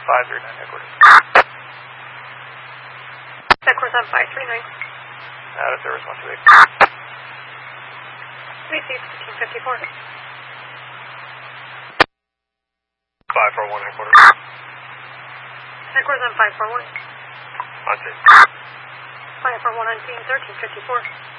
539 headquarters. Headquarters on 539. Out of service 128. Received 1554. 541 headquarters. Headquarters on 541. On scene. 541 on scene 1354.